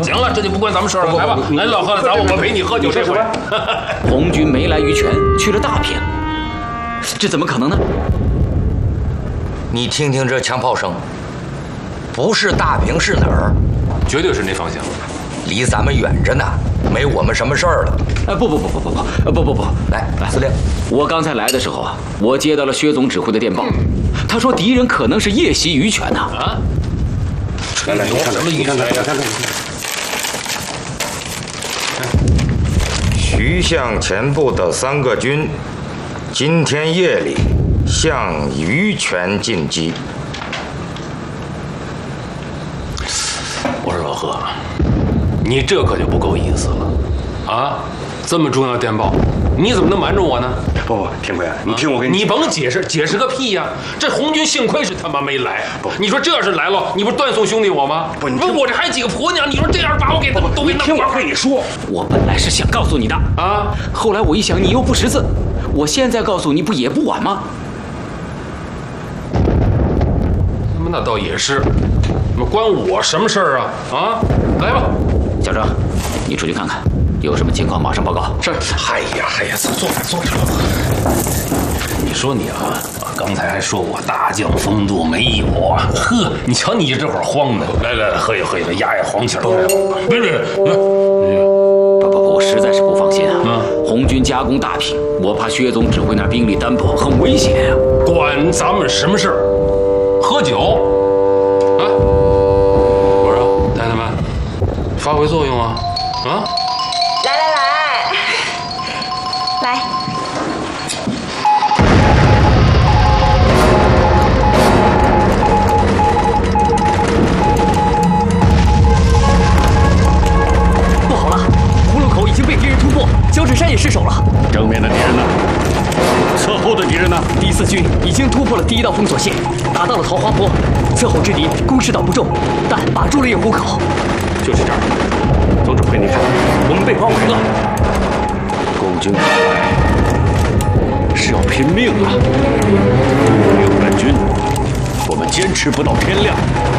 行了，这就不关咱们事儿了。来吧，来，老贺，咱我陪你喝酒这回。 红军没来于泉，去了大平，这怎么可能呢？ 你听听这枪炮声，不是大平是哪儿？ 绝对是那方向， 离咱们远着呢，没我们什么事儿了。 不， 来，司令， 我刚才来的时候啊，我接到了薛总指挥的电报，他说敌人可能是夜袭于泉呐。啊， 来，你看什么？你看。 徐向前部的3个军，今天夜里向于泉进击。 我说老贺，你这可就不够意思了，啊！这么重要电报，你怎么能瞒着我呢？ 不，天魁，你听我跟你甭解释，解释个屁呀！这红军幸亏是他妈没来，你说这要是来了，你不是断送兄弟我吗？不，我这还几个婆娘，你说这样把我给都给弄。 听我跟你说， 我本来是想告诉你的啊，后来我一想你又不识字，我现在告诉你不也不晚吗？ 那倒也是，那关我什么事儿啊？啊，来吧， 小郑，你出去看看，有什么情况马上报告。 是。哎呀，坐着。你说你啊，刚才还说我大将风度没有啊？呵，你瞧你这会儿慌的，来，喝一喝，压黄气儿。别， 不，我实在是不放心啊。红军加攻大平，我怕薛总指挥那儿兵力单薄，很危险啊。 管咱们什么事儿？喝酒啊！我说太太们，发挥作用啊！啊！ 来， 不好了，葫芦口已经被敌人突破，交趾山也失守了。 正面的敌人呢？侧后的敌人呢？ 第4军已经突破了第1道封锁线，打到了桃花坡。侧后之敌攻势倒不重，但把住了叶湖口。 就是这儿。总指挥，你看，我们被包围了。共军看来是要拼命了。没有援军，我们坚持不到天亮。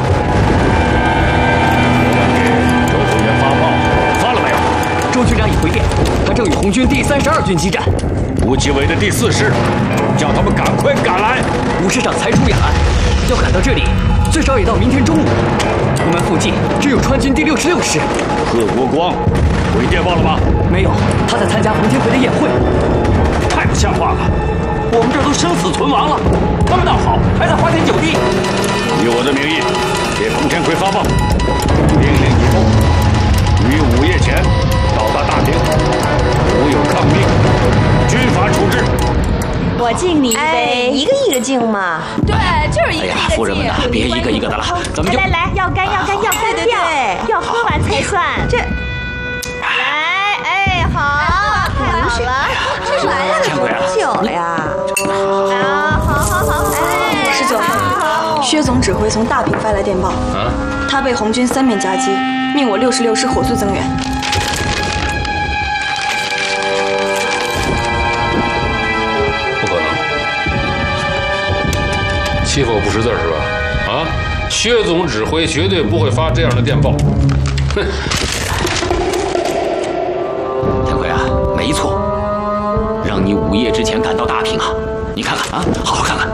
周副员发报，发了没有？ 周军长已回电，他正与红军第32军激战。 吴奇伟的第4师，叫他们赶快赶来。 吴师长才出雅安，要赶到这里，最少也到明天中午。我们附近只有川军第66师。 贺国光回电报了吗？ 没有，他在参加冯天奎的宴会。 太不像话了！我们这都生死存亡了，他们倒好，还在花天酒地。以我的名义给冯天奎发报，命令一部于午夜前到达大平，如有抗命，军法处置。 我敬你一杯，一个一个敬嘛。 对，就是一个一个敬。 夫人们呐，别一个一个的了，咱们就来，要干，对，要喝完才算。这，来，哎，好，太好了，这来了，酒了呀。啊，好，哎 ，19号，薛总指挥从大平发来电报，他被红军3面夹击，命我66师火速增援。 欺负我不识字是吧？啊，薛总指挥绝对不会发这样的电报。哼！ 天魁啊，没错，让你午夜之前赶到大平啊，你看看啊，好好看看。